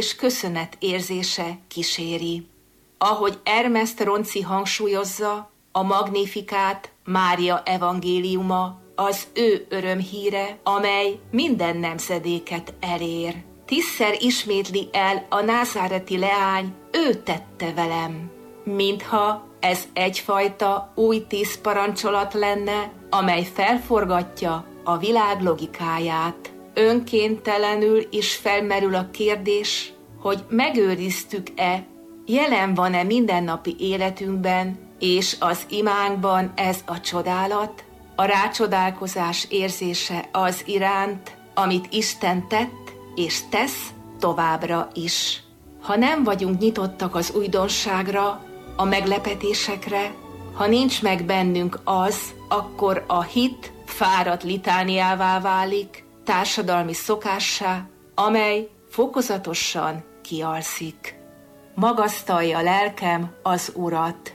és köszönet érzése kíséri. Ahogy Ernest Ronci hangsúlyozza, a Magnifikát Mária evangéliuma az ő örömhíre, amely minden nemzedéket elér. 10-szer ismétli el a názáreti leány, ő tette velem. Mintha ez egyfajta új 10 parancsolat lenne, amely felforgatja a világ logikáját. Önkéntelenül is felmerül a kérdés, hogy megőriztük-e, jelen van-e mindennapi életünkben, és az imánkban ez a csodálat, a rácsodálkozás érzése az iránt, amit Isten tett és tesz továbbra is. Ha nem vagyunk nyitottak az újdonságra, a meglepetésekre, ha nincs meg bennünk az, akkor a hit fáradt litániává válik, társadalmi szokássá, amely fokozatosan kialszik. Magasztalja lelkem az Urat.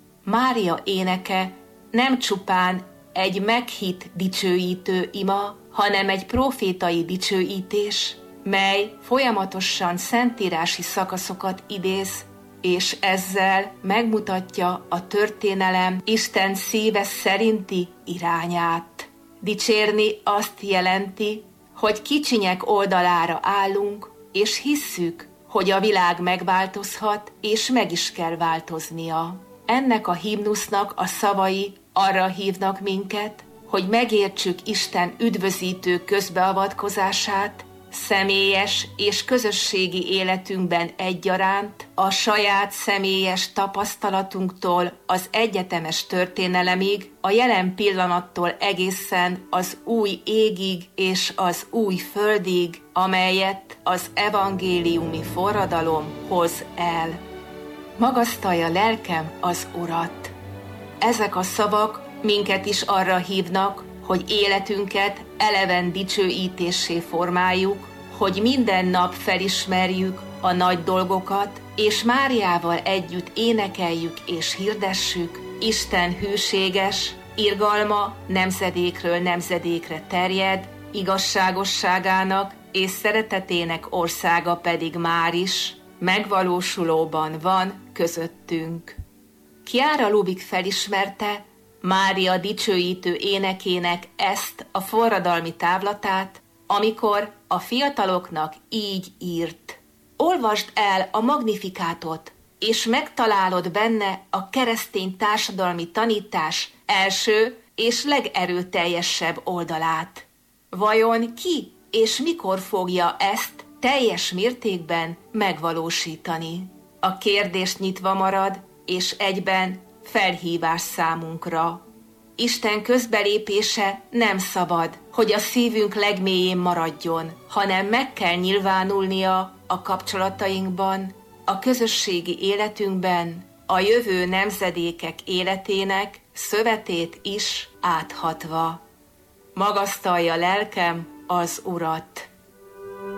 Mária éneke nem csupán egy meghitt dicsőítő ima, hanem egy profétai dicsőítés, mely folyamatosan szentírási szakaszokat idéz, és ezzel megmutatja a történelem Isten szíve szerinti irányát. Dicsérni azt jelenti, hogy kicsinyek oldalára állunk, és hisszük, hogy a világ megváltozhat, és meg is kell változnia. Ennek a himnusznak a szavai arra hívnak minket, hogy megértsük Isten üdvözítő közbeavatkozását, személyes és közösségi életünkben egyaránt, a saját személyes tapasztalatunktól az egyetemes történelemig, a jelen pillanattól egészen az új égig és az új földig, amelyet az evangéliumi forradalom hoz el. Magasztalja lelkem az Urat. Ezek a szavak minket is arra hívnak, hogy életünket eleven dicsőítéssé formáljuk, hogy minden nap felismerjük a nagy dolgokat, és Máriával együtt énekeljük és hirdessük, Isten hűséges, irgalma nemzedékről nemzedékre terjed, igazságosságának és szeretetének országa pedig már is megvalósulóban van közöttünk. Chiara Lubich felismerte Mária dicsőítő énekének ezt a forradalmi távlatát, amikor a fiataloknak így írt. Olvasd el a Magnifikátot, és megtalálod benne a keresztény társadalmi tanítás első és legerőteljesebb oldalát. Vajon ki és mikor fogja ezt teljes mértékben megvalósítani? A kérdés nyitva marad, és egyben felhívás számunkra. Isten közbelépése nem szabad, hogy a szívünk legmélyén maradjon, hanem meg kell nyilvánulnia a kapcsolatainkban, a közösségi életünkben, a jövő nemzedékek életének szövetét is áthatva. Magasztalja lelkem az Urat.